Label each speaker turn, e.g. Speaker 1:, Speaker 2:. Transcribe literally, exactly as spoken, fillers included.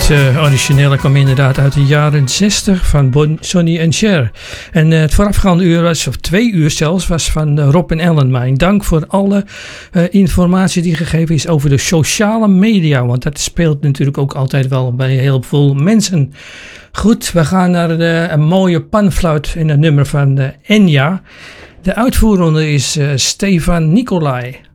Speaker 1: uh, originele kwam inderdaad uit de jaren zestig van Bon, Sonny en Cher. En uh, het voorafgaande uur was, of twee uur zelfs, was van uh, Rob en Ellen. Mijn dank voor alle uh, informatie die gegeven is over de sociale media. Want dat speelt natuurlijk ook altijd wel bij heel veel mensen. Goed, we gaan naar de, een mooie panfluit in het nummer van uh, Enya. De uitvoerende is uh, Stefan Nicolai.